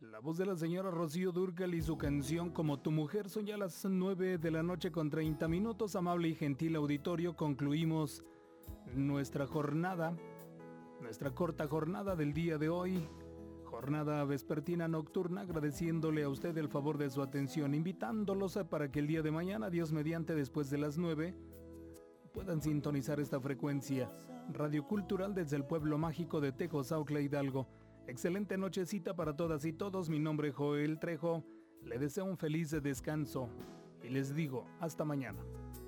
La voz de la señora Rocío Dúrcal y su canción Como tu mujer. Son ya las 9 de la noche con 30 minutos. Amable y gentil auditorio, concluimos nuestra jornada, nuestra corta jornada del día de hoy. Jornada vespertina nocturna, agradeciéndole a usted el favor de su atención, invitándolos para que el día de mañana, Dios mediante, después de las 9, puedan sintonizar esta frecuencia. Radio Cultural desde el pueblo mágico de Tecozautla, Hidalgo. Excelente nochecita para todas y todos. Mi nombre es Joel Trejo. Le deseo un feliz descanso y les digo hasta mañana.